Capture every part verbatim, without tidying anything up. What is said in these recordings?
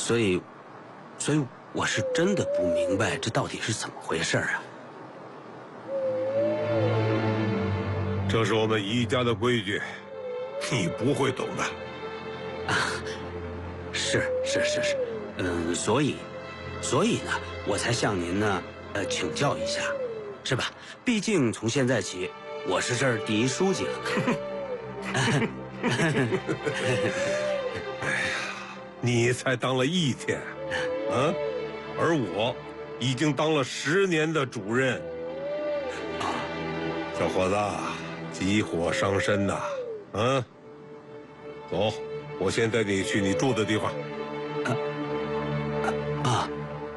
所以，所以我是真的不明白这到底是怎么回事啊！ 这是我们宜家的规矩，你不会懂的。 啊，是是是是，嗯，所以，所以呢，我才向您呢，呃，请教一下，是吧？毕竟从现在起，我是这儿第一书记了。 哎呀，你才当了一天，啊，而我已经当了十年的主任。 啊， 小伙子，急火伤身呐，啊，走，我先带你去你住的地方。 啊啊！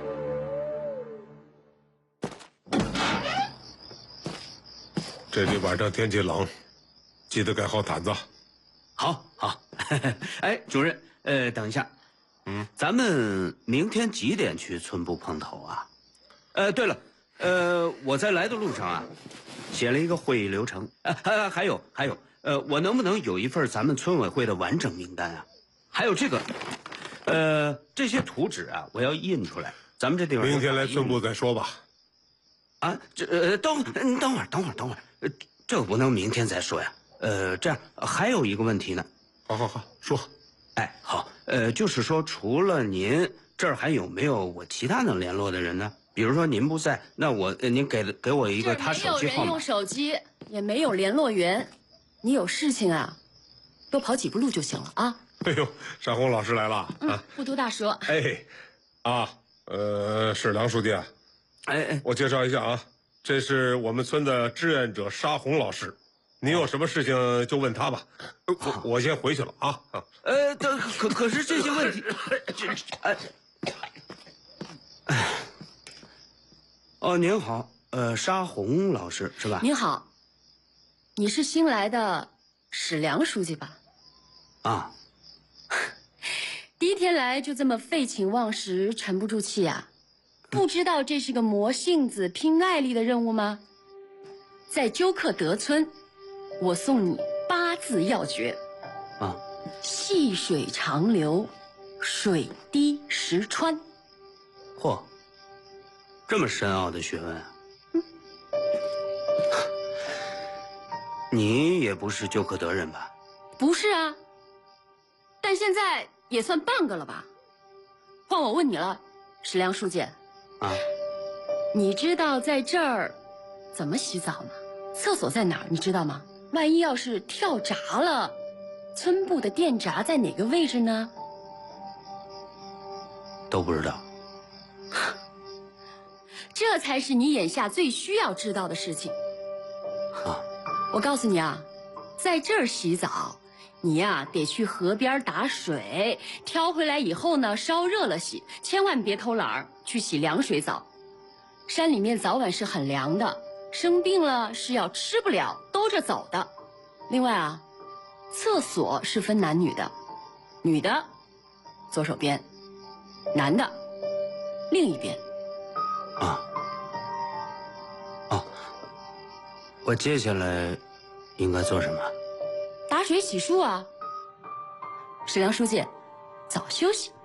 这里晚上天气冷，记得盖好毯子。 好，好。哎，主任，呃，等一下，嗯，咱们明天几点去村部碰头啊？呃，对了，呃，我在来的路上啊，写了一个会议流程。啊，还还有还有，呃，我能不能有一份咱们村委会的完整名单啊？还有这个，呃，这些图纸啊，我要印出来。咱们这地方明天来村部再说吧。 啊，这呃，等嗯，等会儿，等会儿，等会儿，呃，这不能明天再说呀。呃，这样还有一个问题呢。 好好好，说。 哎，好，呃，就是说，除了您这儿还有没有我其他能联络的人呢？比如说您不在，那我呃您给给我一个他手机号码。 没有人用手机，也没有联络员，你有事情啊，多跑几步路就行了啊。 哎呦，山红老师来了。 嗯， 啊， 不多大说。 哎，啊，呃，是梁书记啊。 哎哎， 我介绍一下啊，这是我们村的志愿者沙红老师，你有什么事情就问他吧。我我先回去了啊。 呃，可可可是这些问题，这哎，哎，哦，您好，呃，沙红老师是吧？ 您好，你是新来的史梁书记吧？ 啊， 第一天来就这么废寝忘食、沉不住气呀、啊？不知道这是个磨性子、拼耐力的任务吗？在鸠克德村，我送你八字要诀。 啊， 细水长流，水滴石穿。 嚯，这么深奥的学问啊！嗯、你也不是鸠克德人吧？ 不是啊，但现在也算半个了吧？换我问你了，史梁书记。 啊， 你知道在这儿怎么洗澡吗？厕所在哪儿？你知道吗？万一要是跳闸了，村部的电闸在哪个位置呢？ 都不知道。 这才是你眼下最需要知道的事情。 啊， 我告诉你啊，在这儿洗澡，你呀、啊、得去河边打水，挑回来以后呢，烧热了洗，千万别偷懒儿去洗凉水澡。山里面早晚是很凉的，生病了是要吃不了兜着走的。另外啊，厕所是分男女的，女的左手边，男的另一边。 啊，哦，我接下来应该做什么？ 打水洗漱啊。史梁书记，早休息。